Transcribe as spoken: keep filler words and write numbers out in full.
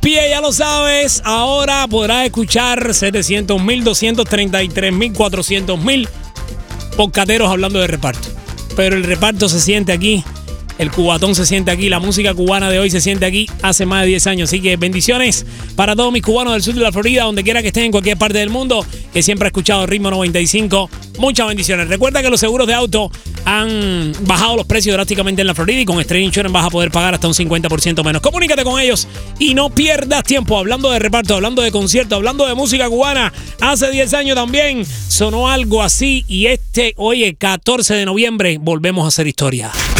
Pie, ya lo sabes, ahora podrás escuchar setecientos mil, doscientos treinta y tres mil, cuatrocientos mil podcasteros hablando de reparto. Pero el reparto se siente aquí, el cubatón se siente aquí, la música cubana de hoy se siente aquí hace más de diez años. Así que bendiciones para todos mis cubanos del sur de la Florida, donde quiera que estén en cualquier parte del mundo, que siempre ha escuchado Ritmo noventa y cinco. Muchas bendiciones. Recuerda que los seguros de auto han bajado los precios drásticamente en la Florida y con Estrella Insurance vas a poder pagar hasta un cincuenta por ciento menos. Comunícate con ellos y no pierdas tiempo. Hablando de reparto, hablando de concierto, hablando de música cubana. Hace diez años también sonó algo así y este, oye, catorce de noviembre, volvemos a hacer historia.